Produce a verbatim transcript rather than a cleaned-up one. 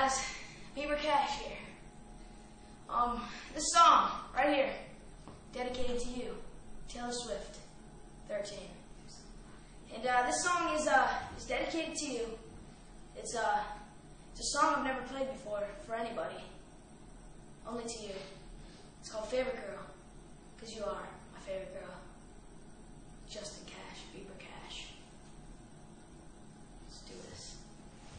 guys, Beaver Cash here. Um, this song right here, dedicated to you, Taylor Swift, thirteen. And uh, this song is uh is dedicated to you. It's uh it's a song I've never played before for anybody, only to you. It's called Favorite Girl.